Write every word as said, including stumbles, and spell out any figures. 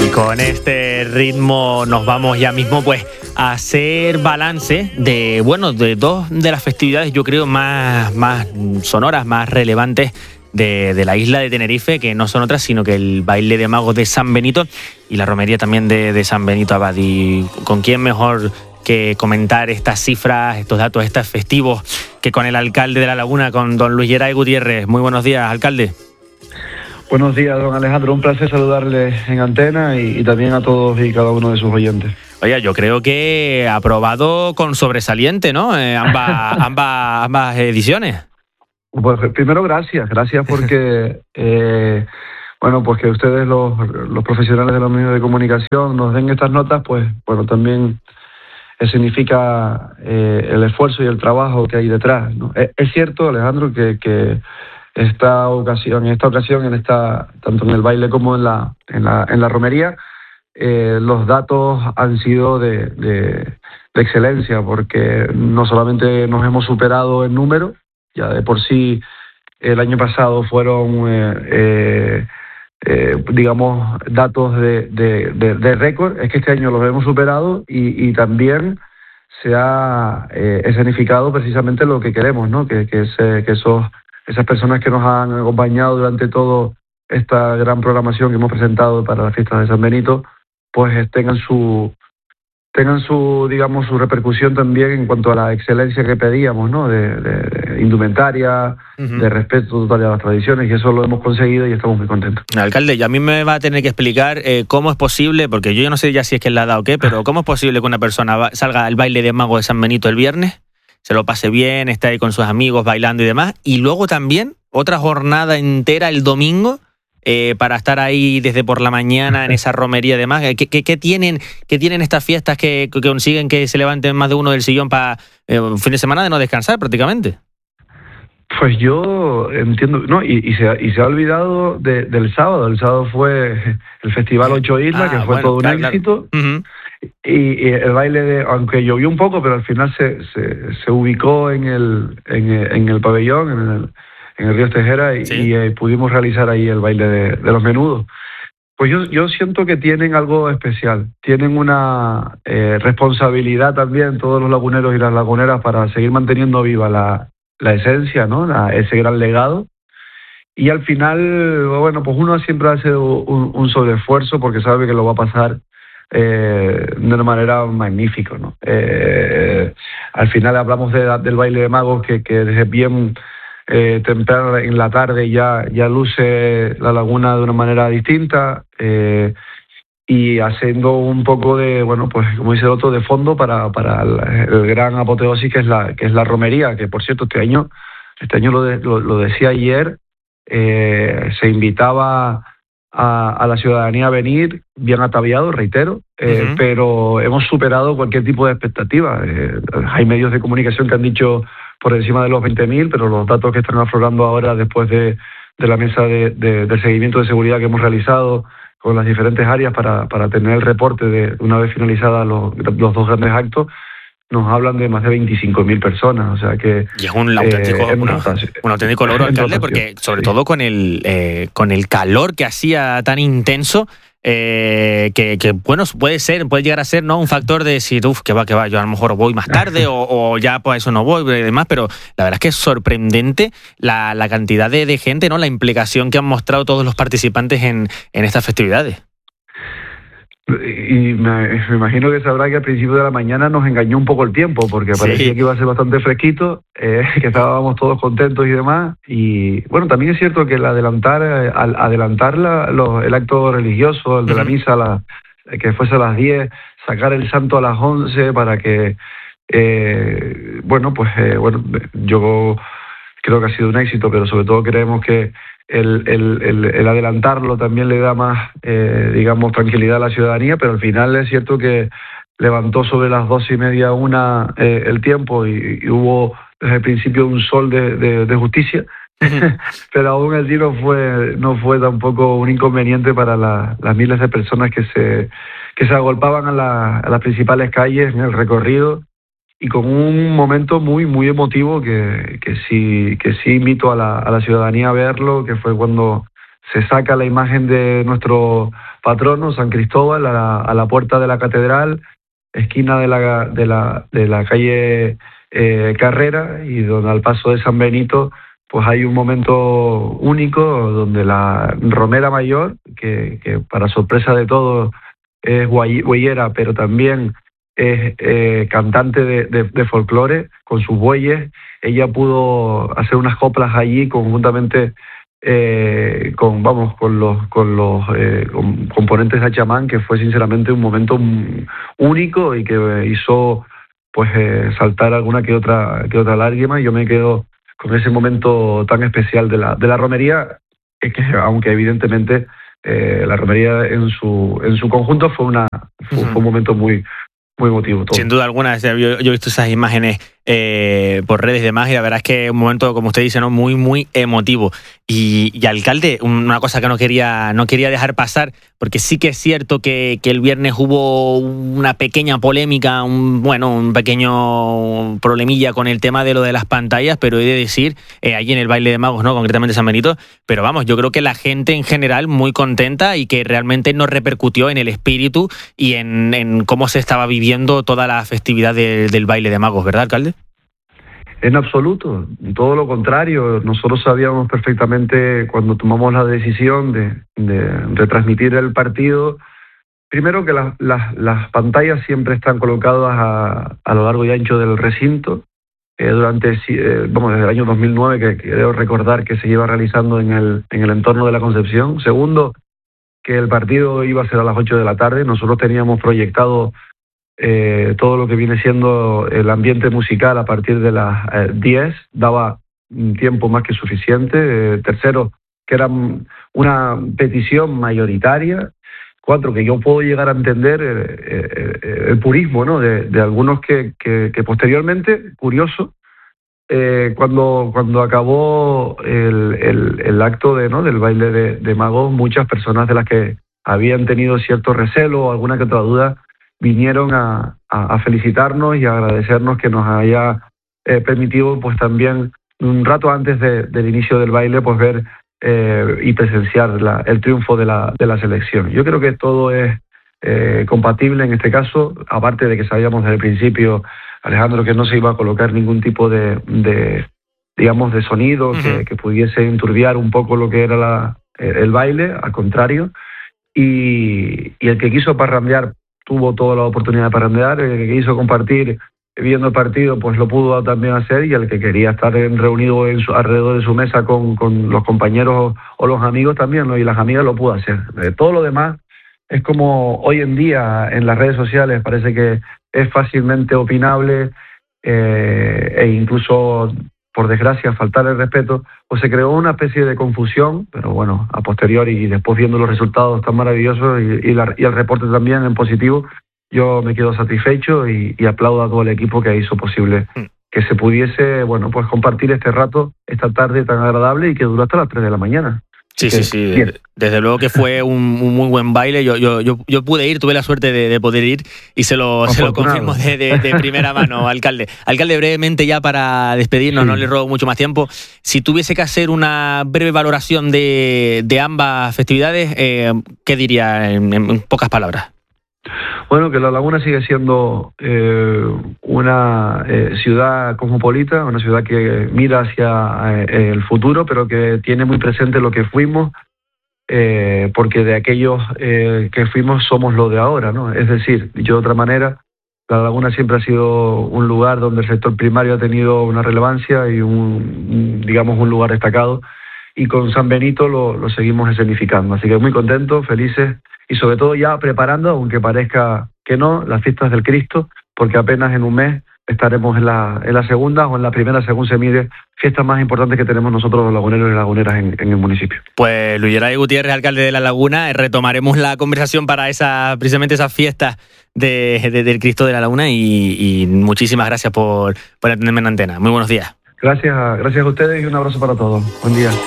con este ritmo nos vamos ya mismo pues a hacer balance de, bueno, de dos de las festividades yo creo más, más sonoras, más relevantes de, de la isla de Tenerife, que no son otras sino que el baile de magos de San Benito y la romería también de, de San Benito Abad. Y con quién mejor que comentar estas cifras, estos datos, estos festivos, que con el alcalde de La Laguna, con don Luis Geray Gutiérrez. Muy buenos días, alcalde. Buenos días, don Alejandro. Un placer saludarle en antena y, y también a todos y cada uno de sus oyentes. Oye, yo creo que aprobado con sobresaliente, ¿no? Eh, ambas, ambas, ambas ediciones. Pues primero, gracias. Gracias porque, eh, bueno, pues que ustedes, los, los profesionales de los medios de comunicación, nos den estas notas, pues, bueno, también significa eh, el esfuerzo y el trabajo que hay detrás, ¿no? Es, es cierto, Alejandro, que... que esta ocasión, en esta ocasión, en esta, tanto en el baile como en la, en la, en la romería, eh, los datos han sido de, de, de excelencia, porque no solamente nos hemos superado en número, ya de por sí el año pasado fueron, eh, eh, eh, digamos, datos de, de, de, de récord, es que este año los hemos superado y, y también se ha eh, escenificado precisamente lo que queremos, ¿no? Que, que, se, que esos esas personas que nos han acompañado durante toda esta gran programación que hemos presentado para las fiestas de San Benito, pues tengan su, tengan su, digamos, su repercusión también en cuanto a la excelencia que pedíamos, ¿no? De, de, de indumentaria, uh-huh. de respeto total a las tradiciones, y eso lo hemos conseguido y estamos muy contentos. Alcalde, y a mí me va a tener que explicar eh, cómo es posible, porque yo no sé ya si es que la ha dado o qué, pero ¿cómo es posible que una persona va, salga al baile de mago de San Benito el viernes, se lo pase bien, esté ahí con sus amigos bailando y demás, y luego también otra jornada entera el domingo eh, para estar ahí desde por la mañana en esa romería y demás? ¿Qué, qué, qué, tienen, qué tienen estas fiestas que, que consiguen que se levanten más de uno del sillón para eh, un fin de semana de no descansar prácticamente? Pues yo entiendo, no, y, y, se, y se ha olvidado de, del sábado. El sábado fue el Festival Ocho Islas, ah, que fue bueno, todo un claro, éxito. Claro. Uh-huh. Y, y el baile, de, aunque llovió un poco, pero al final se, se, se ubicó en el, en, en el pabellón, en el, en el Río Tejera, y, sí. y eh, pudimos realizar ahí el baile de, de los menudos. Pues yo, yo siento que tienen algo especial, tienen una eh, responsabilidad también todos los laguneros y las laguneras para seguir manteniendo viva la, la esencia, ¿no? La, ese gran legado. Y al final, bueno, pues uno siempre hace un, un sobreesfuerzo porque sabe que lo va a pasar Eh, de una manera magnífica, ¿no? Eh, al final hablamos de, del baile de magos que, que desde bien eh, temprano en la tarde ya, ya luce la laguna de una manera distinta eh, y haciendo un poco de, bueno, pues como dice el otro, de fondo para, para el, el gran apoteosis que es la que es la romería, que por cierto este año, este año lo, de, lo, lo decía ayer, eh, se invitaba A, a la ciudadanía a venir bien ataviado, reitero, eh, uh-huh. pero hemos superado cualquier tipo de expectativa. Eh, hay medios de comunicación que han dicho por encima de los veinte mil, pero los datos que están aflorando ahora después de, de la mesa de, de, de seguimiento de seguridad que hemos realizado con las diferentes áreas para, para tener el reporte de una vez finalizados los, los dos grandes actos, nos hablan de más de veinticinco mil personas, o sea que... Y es un auténtico, eh, un, un auténtico logro, alcalde, porque sobre sí. todo con el eh, con el calor que hacía tan intenso, eh, que, que bueno, puede ser, puede llegar a ser, ¿no?, un factor de decir, uff, que va, que va, yo a lo mejor voy más tarde o, o ya pues eso no voy y demás, pero la verdad es que es sorprendente la, la cantidad de, de gente, ¿no?, la implicación que han mostrado todos los participantes en, en estas festividades. Y me, me imagino que sabrá que al principio de la mañana nos engañó un poco el tiempo, porque parecía sí. que iba a ser bastante fresquito, eh, que estábamos todos contentos y demás. Y bueno, también es cierto que el adelantar, al adelantar la, los, el acto religioso, el de uh-huh. la misa, la, que fuese a las diez, sacar el santo a las once para que, eh, bueno, pues eh, bueno, yo creo que ha sido un éxito, pero sobre todo creemos que El, el, el, el adelantarlo también le da más, eh, digamos, tranquilidad a la ciudadanía, pero al final es cierto que levantó sobre las dos y media una eh, el tiempo y, y hubo desde el principio un sol de, de, de justicia, pero aún así no fue, no fue tampoco un inconveniente para la, las miles de personas que se, que se agolpaban a, la, a las principales calles en el recorrido, y con un momento muy muy emotivo que, que sí que sí invito a la, a la ciudadanía a verlo, que fue cuando se saca la imagen de nuestro patrono, San Cristóbal, a la, a la puerta de la catedral, esquina de la, de la, de la calle eh, Carrera, y donde al paso de San Benito pues hay un momento único donde la Romera Mayor, que, que para sorpresa de todos es bueyera, pero también es eh, cantante de, de, de folclore, con sus bueyes, ella pudo hacer unas coplas allí conjuntamente eh, con, vamos, con los, con los eh, con componentes de chamán, que fue sinceramente un momento único y que hizo pues eh, saltar alguna que otra, que otra lágrima, y yo me quedo con ese momento tan especial de la, de la romería, es que aunque evidentemente eh, la romería en su, en su conjunto fue, una, fue, uh-huh. fue un momento muy, muy emotivo. Todo. Sin duda alguna, yo, yo he visto esas imágenes eh, por redes y demás, y la verdad es que es un momento, como usted dice, ¿no? muy, muy emotivo. Y, y alcalde, una cosa que no quería, no quería dejar pasar, porque sí que es cierto que, que el viernes hubo una pequeña polémica, un bueno, un pequeño problemilla con el tema de lo de las pantallas, pero he de decir, eh, allí en el baile de magos, ¿no? Concretamente San Benito, pero vamos, yo creo que la gente en general muy contenta y que realmente nos repercutió en el espíritu y en, en cómo se estaba viviendo toda la festividad de, del baile de magos, ¿verdad, alcalde? En absoluto, todo lo contrario. Nosotros sabíamos perfectamente cuando tomamos la decisión de, de retransmitir el partido, primero que las, las, las pantallas siempre están colocadas a, a lo largo y ancho del recinto. Eh, durante, eh, vamos, desde el año dos mil nueve, que, que debo recordar que se lleva realizando en el, en el entorno de la Concepción. Segundo, que el partido iba a ser a las ocho de la tarde. Nosotros teníamos proyectado Eh, todo lo que viene siendo el ambiente musical a partir de las eh, diez, daba un tiempo más que suficiente. Eh, tercero, que era una petición mayoritaria. Cuatro, que yo puedo llegar a entender eh, eh, el purismo, ¿no? de, de algunos que, que, que posteriormente, curioso, eh, cuando, cuando acabó el, el, el acto de, ¿no? del baile de, de magos, muchas personas de las que habían tenido cierto recelo o alguna que otra duda vinieron a, a, a felicitarnos y a agradecernos que nos haya eh, permitido pues también un rato antes de, del inicio del baile pues ver eh, y presenciar la, el triunfo de la, de la selección. Yo creo que todo es eh, compatible en este caso, aparte de que sabíamos desde el principio, Alejandro, que no se iba a colocar ningún tipo de, de digamos, de sonido uh-huh. que, que pudiese enturbiar un poco lo que era la, el baile, al contrario, y, y el que quiso parrandear tuvo toda la oportunidad de parrandear, el que quiso compartir viendo el partido pues lo pudo también hacer, y el que quería estar en, reunido en su, alrededor de su mesa con, con los compañeros o, o los amigos también, ¿no? Y las amigas lo pudo hacer. Eh, todo lo demás es como hoy en día en las redes sociales parece que es fácilmente opinable eh, e incluso, por desgracia, faltar el respeto, pues se creó una especie de confusión, pero bueno, a posteriori y después viendo los resultados tan maravillosos y, y, la, y el reporte también en positivo, yo me quedo satisfecho y, y aplaudo a todo el equipo que hizo posible que se pudiese, bueno, pues compartir este rato, esta tarde tan agradable y que duró hasta las tres de la mañana. Sí, que, sí, sí. Bien. Desde luego que fue un, un muy buen baile. Yo, yo, yo, yo pude ir, tuve la suerte de, de poder ir y se lo, se lo confirmo de, de, de primera mano, alcalde. Alcalde, brevemente ya para despedirnos, sí. No le robo mucho más tiempo. Si tuviese que hacer una breve valoración de, de ambas festividades, eh, ¿qué diría en, en pocas palabras? Bueno, que La Laguna sigue siendo eh, una eh, ciudad cosmopolita, una ciudad que mira hacia eh, el futuro, pero que tiene muy presente lo que fuimos, eh, porque de aquellos eh, que fuimos somos lo de ahora, ¿no? Es decir, dicho de otra manera, La Laguna siempre ha sido un lugar donde el sector primario ha tenido una relevancia y un, digamos, un lugar destacado, y con San Benito lo, lo seguimos escenificando. Así que muy contentos, felices, y sobre todo ya preparando, aunque parezca que no, las fiestas del Cristo, porque apenas en un mes estaremos en la, en la segunda o en la primera, según se mide, fiestas más importantes que tenemos nosotros los laguneros y laguneras en, en el municipio. Pues Luis Geray Gutiérrez, alcalde de La Laguna, retomaremos la conversación para esa, precisamente esas fiestas de, de, del Cristo de La Laguna, y, y muchísimas gracias por, por atenderme en antena. Muy buenos días. Gracias, gracias a ustedes y un abrazo para todos. Buen día.